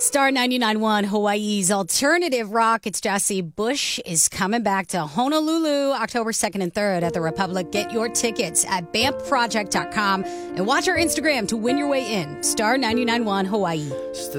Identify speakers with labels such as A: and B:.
A: Star 99.1 Hawaii's alternative rock. It's Jesse. Bush is coming back to Honolulu October 2nd and 3rd at the Republic. Get your tickets at BAMPproject.com and watch our Instagram to win your way in. Star 99.1 Hawaii.